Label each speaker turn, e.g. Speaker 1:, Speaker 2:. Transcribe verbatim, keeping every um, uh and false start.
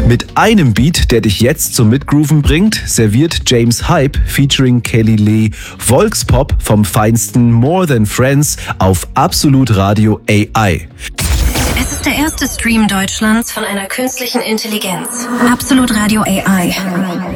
Speaker 1: Mit einem Beat, der dich jetzt zum Mitgrooven bringt, serviert James Hype featuring Kelly Lee Volkspop vom feinsten More Than Friends auf Absolut Radio A I.
Speaker 2: Es ist der erste Stream Deutschlands von einer künstlichen Intelligenz. Absolut Radio A I.